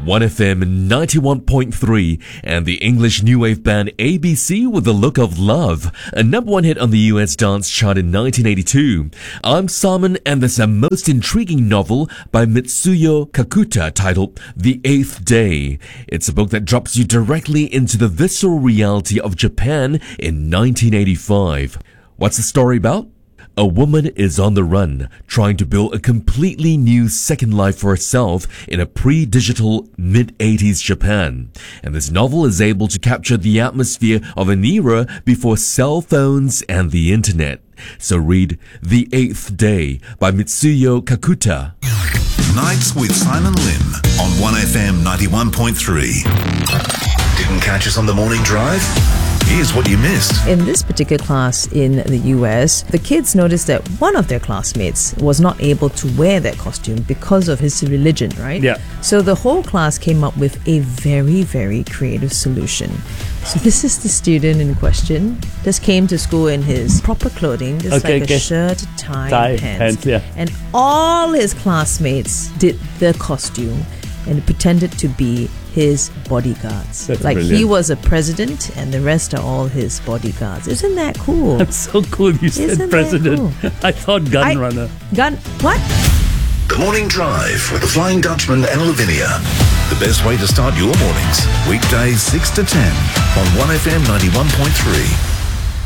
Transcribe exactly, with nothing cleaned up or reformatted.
one F M ninety-one point three and the English new wave band A B C with The Look of Love, a number one hit on the U S dance chart in nineteen eighty-two. I'm Simon, and there's a most intriguing novel by Mitsuyo Kakuta titled The Eighth Day. It's a book that drops you directly into the visceral reality of Japan in nineteen eighty-five. What's the story about? A woman is on the run, trying to build a completely new second life for herself in a pre-digital mid-eighties Japan. And this novel is able to capture the atmosphere of an era before cell phones and the internet. So read The Eighth Day by Mitsuyo Kakuta. Nights with Simon Lim on one F M ninety-one point three. Didn't catch us on the morning drive? Here's what you missed. In this particular class in the U S, the kids noticed that one of their classmates was not able to wear that costume because of his religion, right? Yeah. So the whole class came up with a very, very creative solution. So this is the student in question. Just came to school in his proper clothing, just Okay, like okay. a shirt, tie, Tie, and pants. pants, yeah. And all his classmates did the costume and pretended to be his bodyguards. That's like he brilliant. was a president and the rest are all his bodyguards. Isn't that cool? That's so cool you said Isn't that president. cool? I thought gun I- runner. Gun, what? The Morning Drive with the Flying Dutchman and Lavinia. The best way to start your mornings. Weekdays six to ten on one F M ninety-one point three.